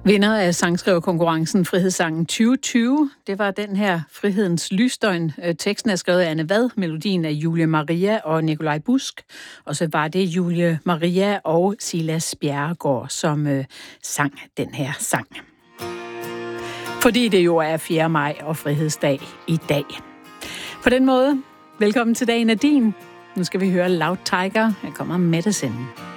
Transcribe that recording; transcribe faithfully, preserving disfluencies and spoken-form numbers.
Vinder af sangskriverkonkurrencen Frihedssangen tyve tyve, det var den her Frihedens Lysdøgn. Teksten er skrevet af Anne Vad, melodien af Julie Maria og Nikolaj Busk, og så var det Julie Maria og Silas Bjerregaard, som øh, sang den her sang. Fordi det jo er fjerde maj og frihedsdag i dag. På den måde, velkommen til Dagen er din. Nu skal vi høre Loud Tiger. Her kommer Medicine.